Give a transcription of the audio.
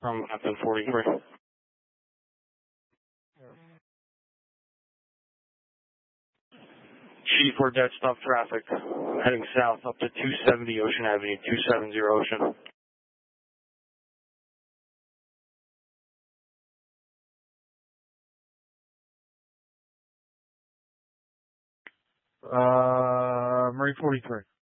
from Hampton 43. Chief, we're dead stop traffic. Heading south up to 270 Ocean Avenue, 270 Ocean. Marine 43.